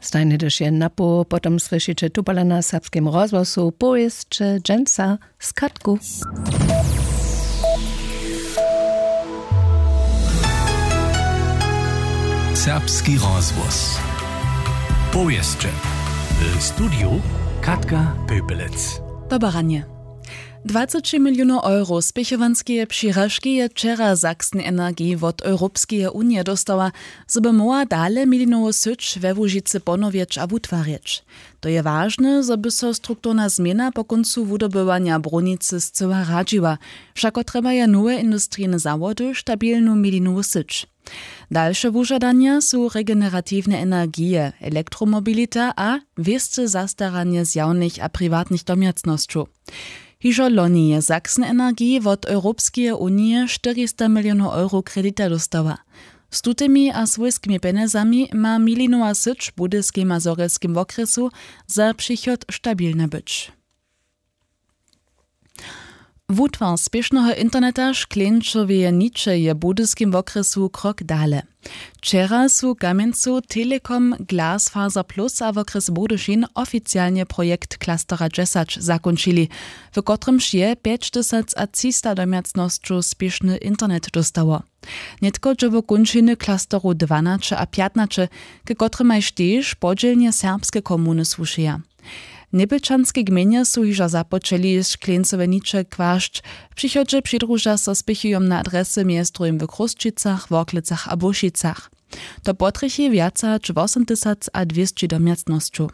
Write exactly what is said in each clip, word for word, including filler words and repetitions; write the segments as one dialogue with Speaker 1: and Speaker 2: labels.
Speaker 1: Stajny też je napo, potem słyszycie tupala na serbskim rozgłosu powieść Dżęca z Katku.
Speaker 2: Serbski rozgłos. Powieście. W studiu Katka Pöpelec.
Speaker 3: Dobranie. dwadzieścia milionów euro spěchowanskie přirážky je wczera Sachsen Energie od Europskeje Unie dostała, żeby mogła dalej milionową syć we Łužicy ponowieć a wutwarić. To je ważne, żeby so strukturna zmiana po końcu wydobywania bronicy zcela radziła, wszako trzeba je nowe industryjne zawody, stabilną milionową syć. Dalsze wużadania są regeneratywne energie, elektromobilita a wiesce zastaranie zjawnych a prywatnych domiacnościów. Hižo loni je Sachsen Energie od Europskeje Unie czterysta milionów euro kredita dostała. Z tutymi a swojskimi penezami ma milinowa syć budyskim a zorelskim okresu za przychod stabilna być. Wutwar spiesznego interneta szkleńczowie nicze je budyskim okresu krok dale. Wczera su Kamieńcu Telekom Glasfaser Plus a w okres Budyszin oficjalnie projekt klastera dziesięć zakończyli, w którymż je pięć tysięcy a trzysta domiacnościów spieszny internet dostało. Nie tylko że w kończyny klasteru dwanaście a piętnaście, k którymaj też podzielnie serbskie komuny słuszyja. Nebylčanske gmenie su hižo započeli škleńcowe nicze kvašć, w przychodzie przydruża so spěchują na adresy miestrojem w Kruščicach, Worklicach a Bušicach. To potrychi wiaca osiem tysięcy a dwieście domiacnościów.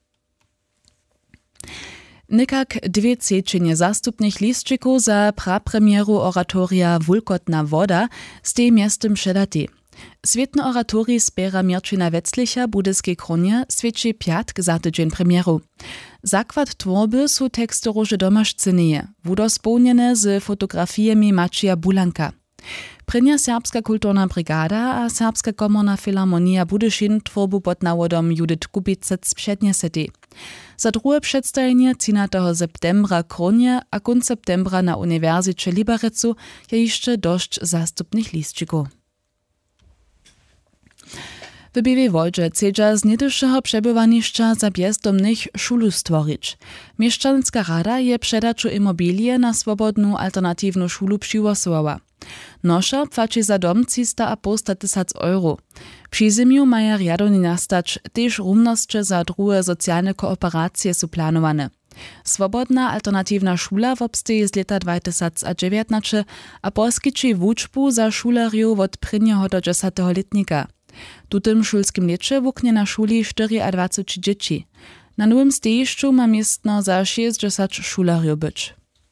Speaker 3: Nikak dwie trzecie zastupnych listczyków za prapremieru oratoria Wulkotna woda z tej miastem předaty. Swietny oratorij zbiera Mirčina Wetzlicha budyskiej kronie świeci piatk za tydzień premieru. Zakład tworby su teksty róże domašcyneje, wudospełnione z fotografiami Macieja Bulanka. Prynja Serbska kulturna brigada a Serbska komorna filharmonia Budyszin tworbu pod nawodom Judith Kubicec přednesety. Za drugie przedstawienie trzynastego septembra kronie a końc septembra na Uniwersycie Liberecu je jeszcze dość zastupnych listczyków. W Białej Wodzie chcedza z niedłuższego przebywaniszcza za bezdomnych szulu stworzyć. Mieszczańska rada je przedaczu immobilie na swobodną alternatywną szulu przygłosowała. Nosza płaci za dom trzysta a pięćdziesiąt tysięcy euro. Przy zimiu maja riadownie nastać też równości za drugie socjalne kooperacje są planowane. Swobodna alternatywna szula wobsteje z lata dwa tysiące dziewiętnaście a poskyczy wuczbu za szulariów od prvního do dziesiątego letnika. W tym szulskim lecie wuknie na szuli dwadzieścia cztery dzieci. Na nowym stejiszczu ma miestno za sześćdziesiąt szulariów być.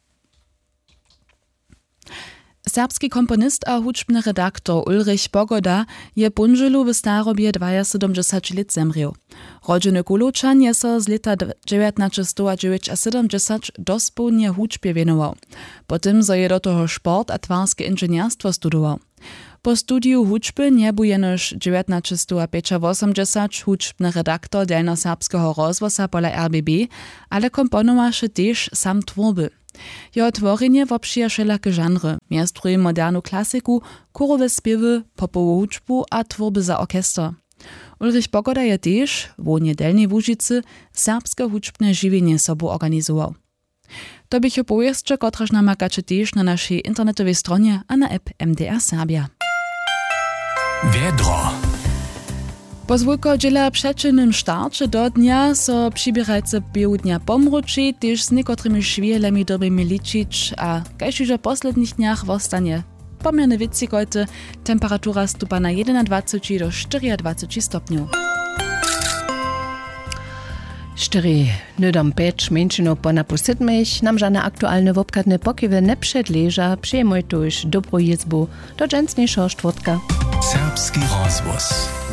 Speaker 3: Serbski komponist a hudžbny redaktor Ulrich Bogoda je punželu w starobie dwadzieścia lat zemrieł. Rodziny Kulučan je so z lata dziewiętnaście dziewięćdziesiąt dospełnie hudžbie wienował. Potem zo je do toho sport a twarskie inżynierstwo studował. Po studiu hudžby nie był jenož dziewiętnaście osiemdziesiąt hudžbny redaktor delnoserbskiego rozwosa pola R B B, ale komponowaše też sam tworby. Jeho tworzenie wobszyja wszelakie żanry, miastruj modernu klasiku, chorowe spiewy, popową hudžbu a tworby za orkester. Ulrich Bogoda je też, w niedelnej Łužicy, serbskie hudžbne żywienie sobu organizował. To bych opowieście, kotraż namakacie też na naszej internetowej stronie a na app M D R Serbia.
Speaker 2: Wiedro.
Speaker 3: Po zwykle przeczynnym starcie do dnia so przybierajce bił dnia pomruczy, też z niekotrymi szwielami dobrymi liczyć, a kajż już w poslednich dniach wostanie pomierne witzikojty, temperatura stupa na dwadzieścia jeden do dwadzieścia cztery stopniów.
Speaker 1: Cztery nudom pięć mężczyznów po napusytmych nam żadne aktualne wopkatne pokiwy nie przedleża, przyjmuj tu już dobrą jezbu do dżęsniejszego czwartka.
Speaker 2: Serbski rozgłos.